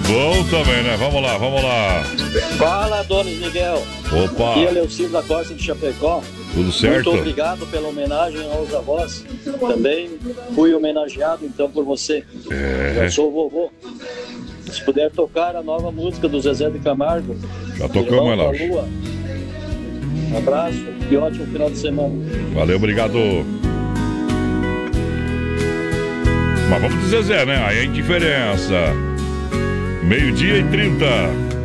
Bom também, né? Vamos lá, vamos lá. Fala, Donis Miguel. Opa. Aqui é Leocir da Costa de Chapecó. Tudo certo? Muito obrigado pela homenagem aos avós. Também fui homenageado, então, por você. Eu sou o vovô. Se puder tocar a nova música do Zezé de Camargo. Já tocamos, ela. Um abraço e ótimo final de semana. Valeu, obrigado. Mas vamos de Zezé, né? Aí é indiferença. 12h30.